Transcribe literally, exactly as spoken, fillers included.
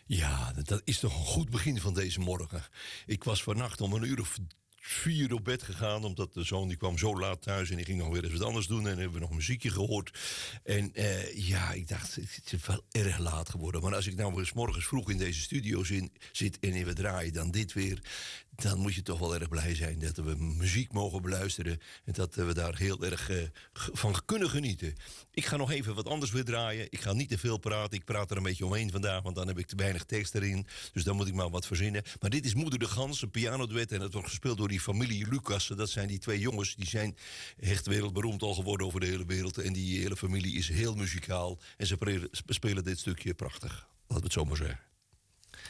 Ja, dat is toch een goed begin van deze morgen. Ik was vannacht om een uur of vier op bed gegaan, omdat de zoon die kwam zo laat thuis en die ging nog weer eens wat anders doen en dan hebben we nog muziekje gehoord. En uh, ja, ik dacht, het is wel erg laat geworden. Maar als ik nou weer 's morgens vroeg in deze studio zit en we draaien dan dit weer, dan moet je toch wel erg blij zijn dat we muziek mogen beluisteren en dat we daar heel erg uh, van kunnen genieten. Ik ga nog even wat anders weer draaien. Ik ga niet te veel praten. Ik praat er een beetje omheen vandaag, want dan heb ik te weinig tekst erin. Dus dan moet ik maar wat verzinnen. Maar dit is Moeder de Gans, een pianoduet en het wordt gespeeld door die familie Lucassen. Dat zijn die twee jongens, die zijn echt wereldberoemd al geworden over de hele wereld. En die hele familie is heel muzikaal en ze spelen dit stukje prachtig. Laten we het zo maar zeggen.